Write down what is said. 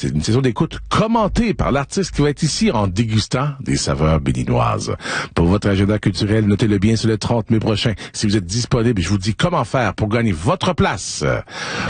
C'est une saison d'écoute commentée par l'artiste qui va être ici en dégustant des saveurs béninoises. Pour votre agenda culturel, notez-le bien, sur le 30 mai prochain. Si vous êtes disponible, je vous dis comment faire pour gagner votre place.